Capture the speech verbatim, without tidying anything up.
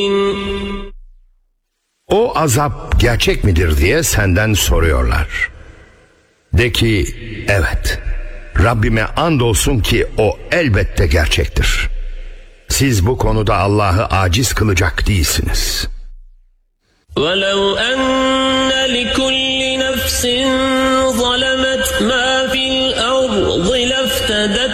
O azap gerçek midir diye senden soruyorlar. De ki, evet, Rabbime andolsun ki o elbette gerçektir. Siz bu konuda Allah'ı aciz kılacak değilsiniz. وَلَوْ أَنَّ لِكُلِّ نَفْسٍ ظَلَمَتْ مَا فِي الْأَرْضِ لَافْتَدَتْ